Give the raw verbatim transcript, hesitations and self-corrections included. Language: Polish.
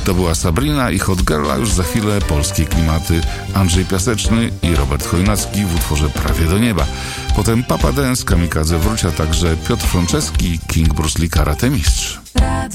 To była Sabrina i Hot Girl, a już za chwilę polskie klimaty. Andrzej Piaseczny i Robert Chojnacki w utworze Prawie do nieba. Potem Papa Dance, Kamikadze wróci, a także Piotr Franceski, King Bruce Lee, Karate Mistrz.